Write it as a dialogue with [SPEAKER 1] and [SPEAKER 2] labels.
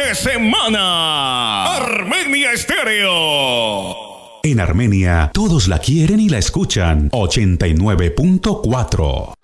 [SPEAKER 1] de semana. Armenia Estéreo.
[SPEAKER 2] En Armenia, todos la quieren y la escuchan. 89.4.